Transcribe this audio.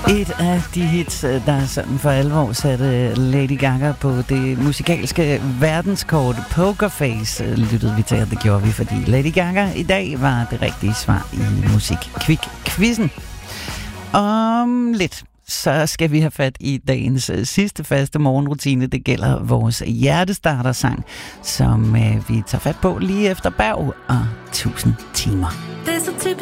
Et af de hits, der sådan for alvor satte Lady Gaga på det musikalske verdenskort. Pokerface lyttede vi til, og det gjorde vi, fordi Lady Gaga i dag var det rigtige svar i Musik-Quick-quizzen. Om lidt, så skal vi have fat i dagens sidste faste morgenrutine. Det gælder vores hjertestartersang, som vi tager fat på lige efter Berg og 1000 timer. Det er så typisk